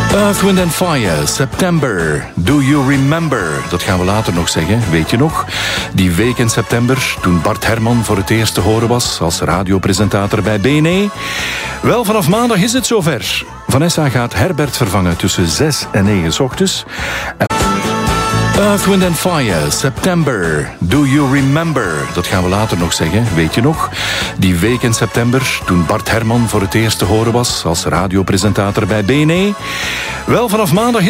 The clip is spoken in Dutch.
Earth, Wind and Fire, September, Do You Remember? Dat gaan we later nog zeggen, weet je nog? Die week in september, toen Bart Herman voor het eerst te horen was als radiopresentator bij BNE. Wel, vanaf maandag is het zover. Vanessa gaat Herbert vervangen tussen 6 en 9 's ochtends. Earth, Wind and Fire, September, Do You Remember? Dat gaan we later nog zeggen, weet je nog? Die week in september, toen Bart Herman voor het eerst te horen was als radiopresentator bij BNE. Wel, vanaf maandag